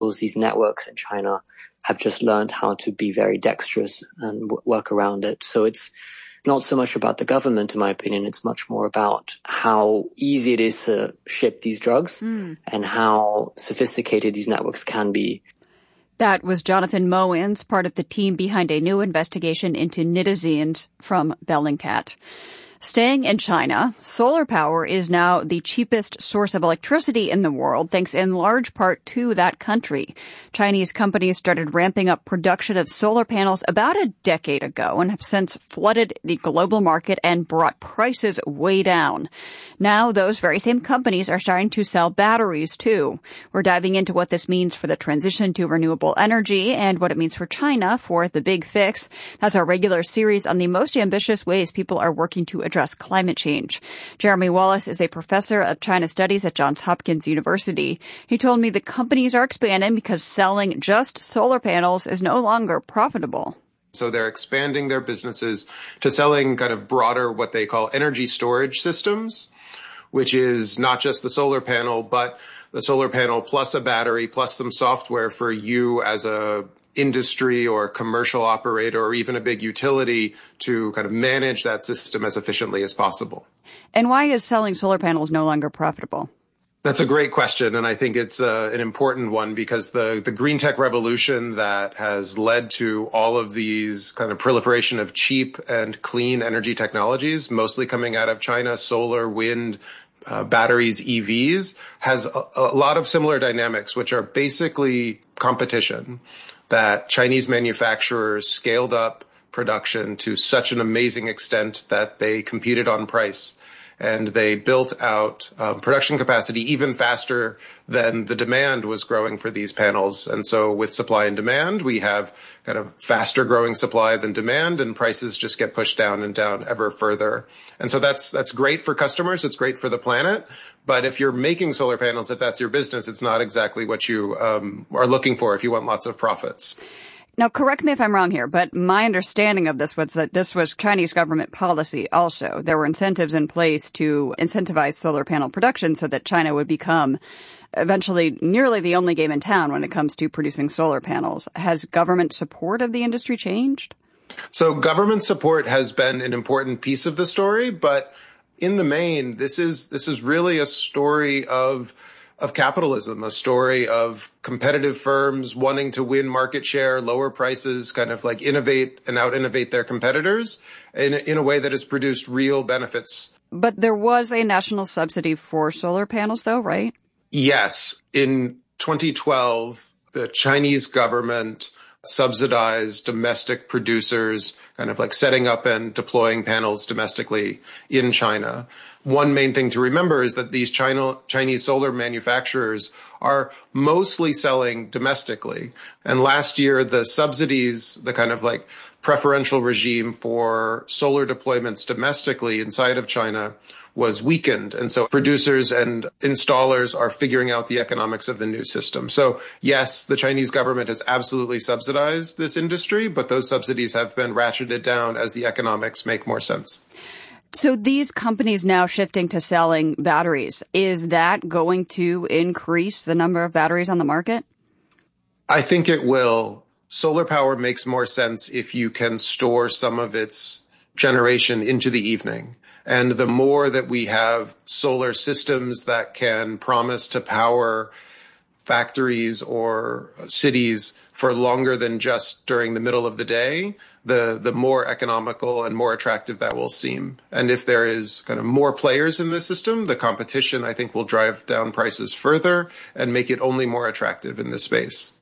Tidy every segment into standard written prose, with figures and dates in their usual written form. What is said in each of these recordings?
these networks in China have just learned how to be very dexterous and work around it. So it's not so much about the government, in my opinion. It's much more about how easy it is to ship these drugs and how sophisticated these networks can be. That was Jonathan Moens, part of the team behind a new investigation into nitazines from Bellingcat. Staying in China, solar power is now the cheapest source of electricity in the world, thanks in large part to that country. Chinese companies started ramping up production of solar panels about a decade ago and have since flooded the global market and brought prices way down. Now, those very same companies are starting to sell batteries, too. We're diving into what this means for the transition to renewable energy and what it means for China for the big fix. That's our regular series on the most ambitious ways people are working to address climate change. Jeremy Wallace is a professor of China Studies at Johns Hopkins University. He told me the companies are expanding because selling just solar panels is no longer profitable. So they're expanding their businesses to selling kind of broader, what they call energy storage systems, which is not just the solar panel, but the solar panel plus a battery plus some software for you as a industry or commercial operator or even a big utility to kind of manage that system as efficiently as possible. And why is selling solar panels no longer profitable? That's a great question, and I think it's an important one because the green tech revolution that has led to all of these kind of proliferation of cheap and clean energy technologies, mostly coming out of China, solar, wind, batteries, EVs, has a lot of similar dynamics, which are basically competition. That Chinese manufacturers scaled up production to such an amazing extent that they competed on price. And they built out production capacity even faster than the demand was growing for these panels. And so with supply and demand, we have kind of faster growing supply than demand, and prices just get pushed down and down ever further. And so that's great for customers. It's great for the planet. But if you're making solar panels, if that's your business, it's not exactly what you are looking for if you want lots of profits. Now, correct me if I'm wrong here, but my understanding of this was that this was Chinese government policy also. There were incentives in place to incentivize solar panel production so that China would become eventually nearly the only game in town when it comes to producing solar panels. Has government support of the industry changed? So government support has been an important piece of the story, but in the main, this is really a story of capitalism, a story of competitive firms wanting to win market share, lower prices, kind of like innovate and out-innovate their competitors in a way that has produced real benefits. But there was a national subsidy for solar panels, though, right? Yes. In 2012, the Chinese government subsidized domestic producers kind of like setting up and deploying panels domestically in China. One main thing to remember is that these Chinese solar manufacturers are mostly selling domestically. And last year, the subsidies, the kind of like preferential regime for solar deployments domestically inside of China was weakened. And so producers and installers are figuring out the economics of the new system. So yes, the Chinese government has absolutely subsidized this industry, but those subsidies have been ratcheted down as the economics make more sense. So these companies now shifting to selling batteries, is that going to increase the number of batteries on the market? I think it will. Solar power makes more sense if you can store some of its generation into the evening. And the more that we have solar systems that can promise to power factories or cities for longer than just during the middle of the day, the more economical and more attractive that will seem. And if there is kind of more players in the system, the competition, I think, will drive down prices further and make it only more attractive in this space.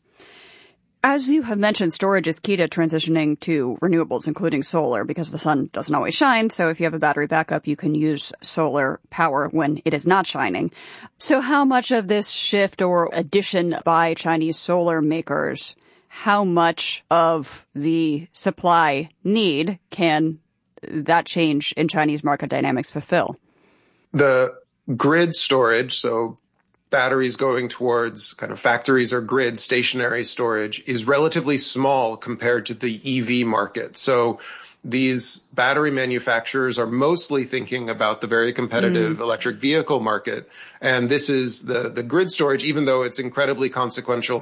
As you have mentioned, storage is key to transitioning to renewables, including solar, because the sun doesn't always shine. So if you have a battery backup, you can use solar power when it is not shining. So how much of this shift or addition by Chinese solar makers, how much of the supply need can that change in Chinese market dynamics fulfill? The grid storage, so batteries going towards kind of factories or grid stationary storage, is relatively small compared to the EV market. So these battery manufacturers are mostly thinking about the very competitive electric vehicle market. And this is the grid storage, even though it's incredibly consequential